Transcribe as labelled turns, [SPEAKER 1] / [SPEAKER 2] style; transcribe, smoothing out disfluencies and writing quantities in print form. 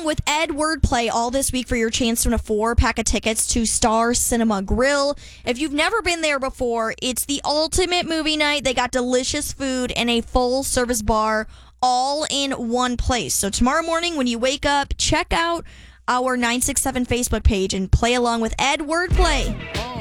[SPEAKER 1] with Ed Wordplay all this week for your chance to win a 4-pack of tickets to Star Cinema Grill. If you've never been there before, it's the ultimate movie night. They got delicious food and a full-service bar all in one place. So tomorrow morning when you wake up, check out our 967 Facebook page and play along with Ed Wordplay.